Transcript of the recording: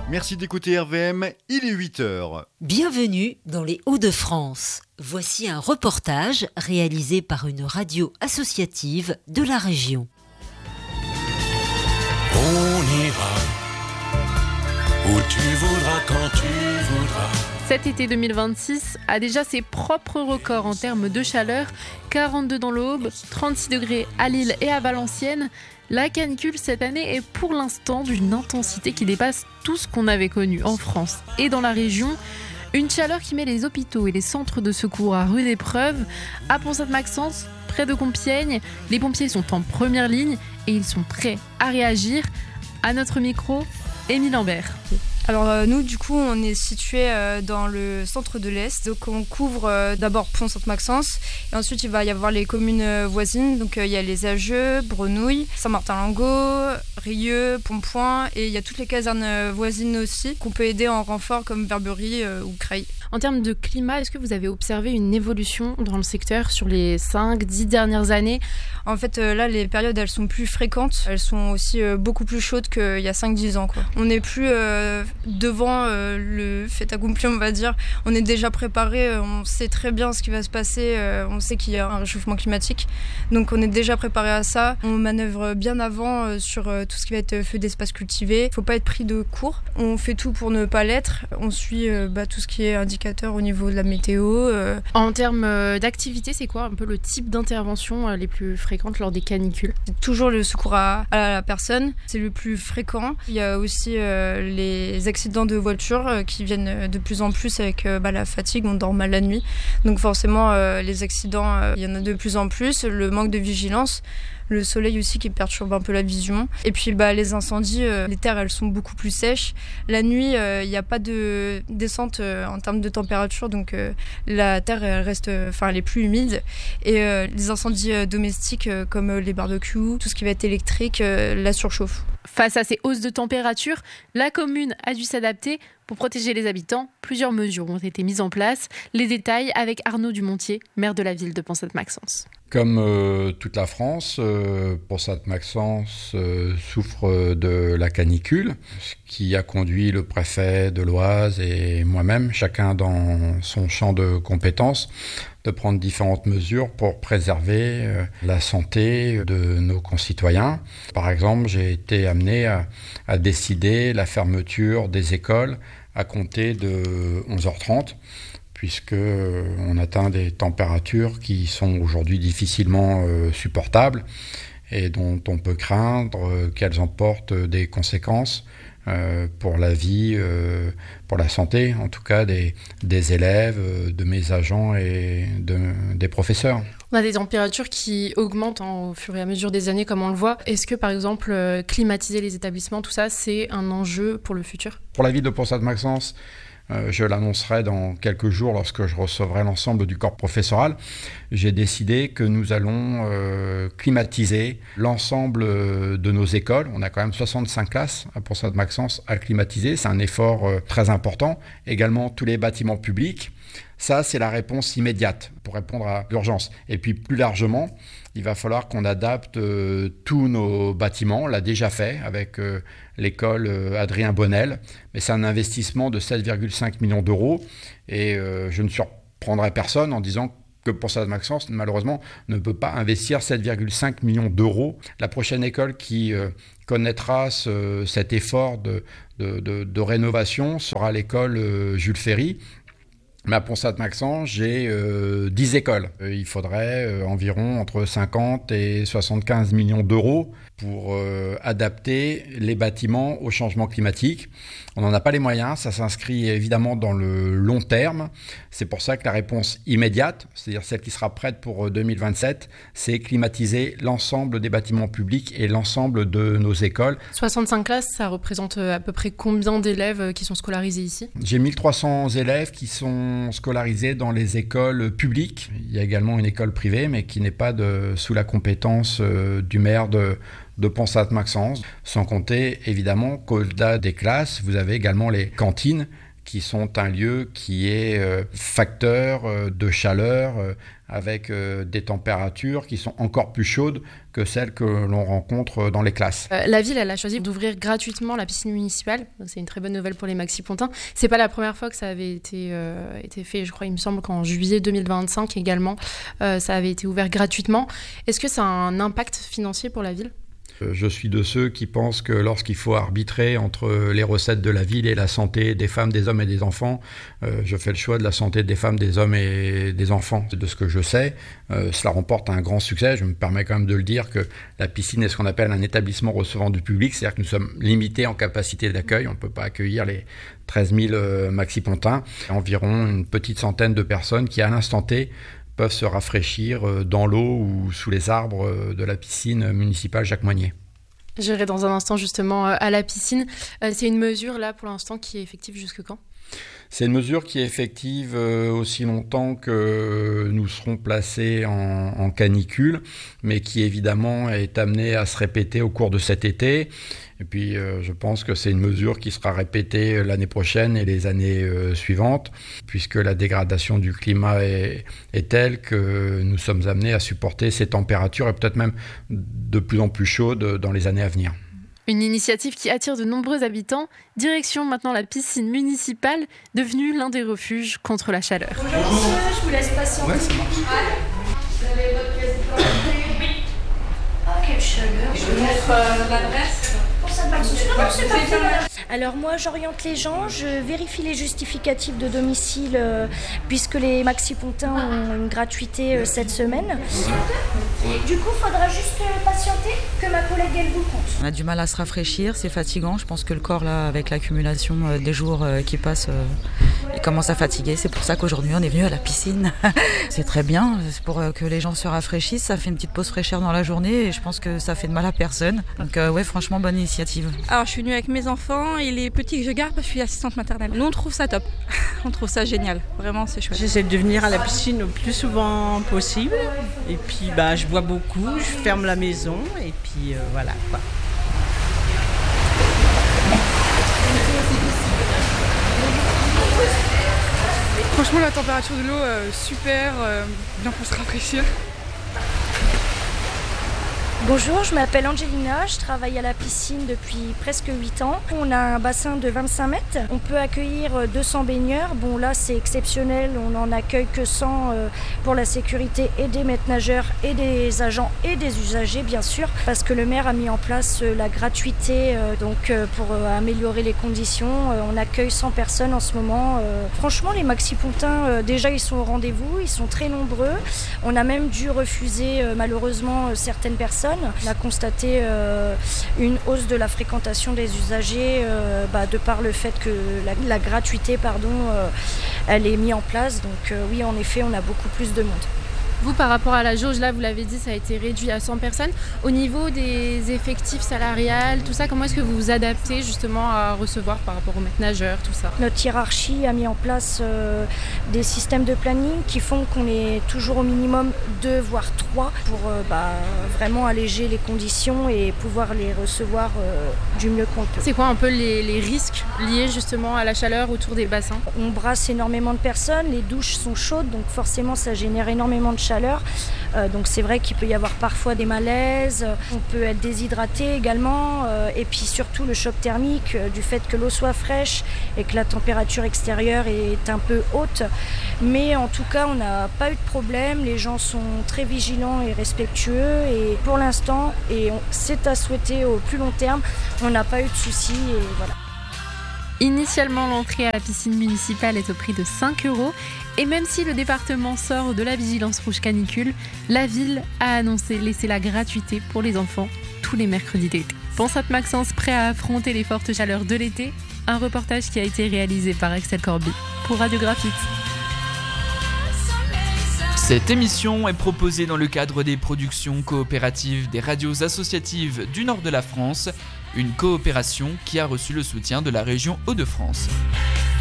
Merci d'écouter RVM, il est 8h. Bienvenue dans les Hauts-de-France. Voici un reportage réalisé par une radio associative de la région. On ira où tu voudras, quand tu voudras. Cet été 2026 a déjà ses propres records en termes de chaleur. 42 dans l'Aube, 36 degrés à Lille et à Valenciennes. La canicule cette année est pour l'instant d'une intensité qui dépasse tout ce qu'on avait connu en France et dans la région. Une chaleur qui met les hôpitaux et les centres de secours à rude épreuve. À Pont-Sainte-Maxence, près de Compiègne, les pompiers sont en première ligne et ils sont prêts à réagir. À notre micro, Émile Lambert. Alors nous du coup on est situé dans le centre de l'Est, donc on couvre d'abord Pont-Sainte-Maxence et ensuite il va y avoir les communes voisines, donc il y a les Ageux, Brenouille, Saint-Martin-Langot, Rieux, Pontpoint et il y a toutes les casernes voisines aussi qu'on peut aider en renfort comme Verberie ou Creil. En termes de climat, est-ce que vous avez observé une évolution dans le secteur sur les 5-10 dernières années ? En fait là les périodes elles sont plus fréquentes, elles sont aussi beaucoup plus chaudes qu'il y a 5-10 ans quoi. On n'est plus devant le fait accompli on va dire, on est déjà préparé, on sait très bien ce qui va se passer, on sait qu'il y a un réchauffement climatique, donc on est déjà préparé à ça, on manœuvre bien avant sur tout ce qui va être feu d'espace cultivé, il ne faut pas être pris de court, on fait tout pour ne pas l'être, on suit tout ce qui est indicateur au niveau de la météo. En termes d'activité, c'est quoi un peu le type d'intervention les plus fréquentes lors des canicules ? C'est toujours le secours à la personne, c'est le plus fréquent. Il y a aussi les accidents de voiture qui viennent de plus en plus avec la fatigue, on dort mal la nuit. Donc forcément, les accidents, il y en a de plus en plus. Le manque de vigilance, le soleil aussi qui perturbe un peu la vision. Et puis les incendies, les terres elles sont beaucoup plus sèches. La nuit, il n'y a pas de descente en termes de température, donc la terre elle reste, elle est plus humide. Et les incendies domestiques comme les barbecues, tout ce qui va être électrique, la surchauffe. Face à ces hausses de température, la commune a dû s'adapter. Pour protéger les habitants, plusieurs mesures ont été mises en place. Les détails avec Arnaud Dumontier, maire de la ville de Pont-Sainte-Maxence. Comme toute la France, Pont-Sainte-Maxence souffre de la canicule, ce qui a conduit le préfet de l'Oise et moi-même, chacun dans son champ de compétences, de prendre différentes mesures pour préserver la santé de nos concitoyens. Par exemple, j'ai été amené à décider la fermeture des écoles à compter de 11h30, puisqu'on atteint des températures qui sont aujourd'hui difficilement supportables et dont on peut craindre qu'elles emportent des conséquences pour la vie, pour la santé, en tout cas des élèves, de mes agents et des professeurs. On a des températures qui augmentent au fur et à mesure des années, comme on le voit. Est-ce que, par exemple, climatiser les établissements, tout ça, c'est un enjeu pour le futur ? Pour la ville de Pont-Sainte-Maxence, je l'annoncerai dans quelques jours lorsque je recevrai l'ensemble du corps professoral. J'ai décidé que nous allons climatiser l'ensemble de nos écoles. On a quand même 65 classes à Pont-Sainte-Maxence à climatiser. C'est un effort très important. Également tous les bâtiments publics. Ça, c'est la réponse immédiate pour répondre à l'urgence. Et puis plus largement, il va falloir qu'on adapte tous nos bâtiments. On l'a déjà fait avec l'école Adrien Bonnel. Mais c'est un investissement de 7,5 millions d'euros. Et je ne surprendrai personne en disant que Pont-Sainte-Maxence, malheureusement, ne peut pas investir 7,5 millions d'euros. La prochaine école qui connaîtra cet effort de rénovation sera l'école Jules Ferry. Mais à Pont-Sainte-Maxence, j'ai 10 écoles. Il faudrait environ entre 50 et 75 millions d'euros pour adapter les bâtiments au changement climatique. On n'en a pas les moyens, ça s'inscrit évidemment dans le long terme. C'est pour ça que la réponse immédiate, c'est-à-dire celle qui sera prête pour 2027, c'est climatiser l'ensemble des bâtiments publics et l'ensemble de nos écoles. 65 classes, ça représente à peu près combien d'élèves qui sont scolarisés ici ? J'ai 1300 élèves qui sont scolarisés dans les écoles publiques. Il y a également une école privée, mais qui n'est pas sous la compétence du maire de Pont-Sainte-Maxence. Sans compter, évidemment, qu'au-delà des classes, vous avez également les cantines qui sont un lieu qui est facteur de chaleur, avec des températures qui sont encore plus chaudes que celles que l'on rencontre dans les classes. La ville, elle a choisi d'ouvrir gratuitement la piscine municipale. Donc c'est une très bonne nouvelle pour les Maxi-Pontins. C'est pas la première fois que ça avait été fait. Je crois, il me semble qu'en juillet 2025 également, ça avait été ouvert gratuitement. Est-ce que ça a un impact financier pour la ville ? Je suis de ceux qui pensent que lorsqu'il faut arbitrer entre les recettes de la ville et la santé des femmes, des hommes et des enfants, je fais le choix de la santé des femmes, des hommes et des enfants. De ce que je sais, cela remporte un grand succès. Je me permets quand même de le dire que la piscine est ce qu'on appelle un établissement recevant du public, c'est-à-dire que nous sommes limités en capacité d'accueil. On ne peut pas accueillir les 13 000 Maxi-Pontins. Environ une petite centaine de personnes qui, à l'instant T, peuvent se rafraîchir dans l'eau ou sous les arbres de la piscine municipale Jacques Moignet. J'irai dans un instant justement à la piscine. C'est une mesure là pour l'instant qui est effective jusque quand ? C'est une mesure qui est effective aussi longtemps que nous serons placés en canicule, mais qui évidemment est amenée à se répéter au cours de cet été. Et puis je pense que c'est une mesure qui sera répétée l'année prochaine et les années suivantes, puisque la dégradation du climat est telle que nous sommes amenés à supporter ces températures et peut-être même de plus en plus chaudes dans les années à venir. Une initiative qui attire de nombreux habitants. Direction maintenant la piscine municipale, devenue l'un des refuges contre la chaleur. Bonjour monsieur, je vous laisse patienter. Ouais, ça marche. Vous avez votre pièce d'identité ? Oui. Ah, quelle chaleur. Je vais mettre l'adresse. Pour ça, pas de souci. Non, c'est pas grave. Alors moi, j'oriente les gens, je vérifie les justificatifs de domicile puisque les Maxi-Pontins ont une gratuité cette semaine. Du coup, il faudra juste patienter que ma collègue, elle vous compte. On a du mal à se rafraîchir, c'est fatigant. Je pense que le corps, là, avec l'accumulation des jours qui passent, il commence à fatiguer. C'est pour ça qu'aujourd'hui, on est venu à la piscine. C'est très bien, c'est pour que les gens se rafraîchissent. Ça fait une petite pause fraîcheur dans la journée et je pense que ça fait de mal à personne. Donc ouais, franchement, bonne initiative. Alors, je suis venue avec mes enfants et les petits que je garde parce que je suis assistante maternelle. Nous, on trouve ça top. On trouve ça génial. Vraiment, c'est chouette. J'essaie de venir à la piscine le plus souvent possible. Et puis, je bois beaucoup, je ferme la maison et puis voilà quoi. Franchement, la température de l'eau, super, bien pour se rafraîchir. Bonjour, je m'appelle Angelina, je travaille à la piscine depuis presque 8 ans. On a un bassin de 25 mètres, on peut accueillir 200 baigneurs. Bon là c'est exceptionnel, on n'en accueille que 100 pour la sécurité et des maîtres nageurs et des agents et des usagers bien sûr, parce que le maire a mis en place la gratuité pour améliorer les conditions. On accueille 100 personnes en ce moment. Franchement les Maxi-Pontins déjà ils sont au rendez-vous, ils sont très nombreux. On a même dû refuser malheureusement certaines personnes. On a constaté une hausse de la fréquentation des usagers de par le fait que la gratuité elle est mise en place. Donc oui, en effet, on a beaucoup plus de monde. Vous, par rapport à la jauge, là, vous l'avez dit, ça a été réduit à 100 personnes. Au niveau des effectifs salariales, tout ça, comment est-ce que vous vous adaptez justement à recevoir par rapport aux maîtres nageurs, tout ça ? Notre hiérarchie a mis en place des systèmes de planning qui font qu'on est toujours au minimum 2 voire 3 pour vraiment alléger les conditions et pouvoir les recevoir du mieux qu'on peut. C'est quoi un peu les risques liés justement à la chaleur autour des bassins ? On brasse énormément de personnes, les douches sont chaudes, donc forcément ça génère énormément de chaleur. Donc c'est vrai qu'il peut y avoir parfois des malaises, on peut être déshydraté également et puis surtout le choc thermique du fait que l'eau soit fraîche et que la température extérieure est un peu haute. Mais en tout cas on n'a pas eu de problème, les gens sont très vigilants et respectueux et pour l'instant, et c'est à souhaiter au plus long terme, on n'a pas eu de soucis et voilà. Initialement, l'entrée à la piscine municipale est au prix de 5 €. Et même si le département sort de la vigilance rouge canicule, la ville a annoncé laisser la gratuité pour les enfants tous les mercredis d'été. Ponsat-Maxence prêt à affronter les fortes chaleurs de l'été. Un reportage qui a été réalisé par Axel Corby pour Radio Graphite. Cette émission est proposée dans le cadre des productions coopératives des radios associatives du nord de la France, une coopération qui a reçu le soutien de la région Hauts-de-France.